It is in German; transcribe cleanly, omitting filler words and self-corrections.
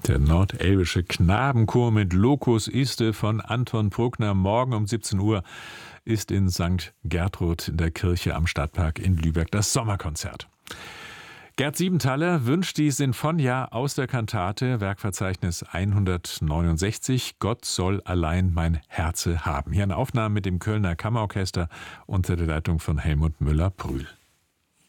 Der nordelbische Knabenchor mit Locus Iste von Anton Bruckner. Morgen um 17 Uhr ist in St. Gertrud in der Kirche am Stadtpark in Lübeck das Sommerkonzert. Gerd Siebenthaler wünscht die Sinfonia aus der Kantate, Werkverzeichnis 169, Gott soll allein mein Herze haben. Hier eine Aufnahme mit dem Kölner Kammerorchester unter der Leitung von Helmut Müller-Brühl.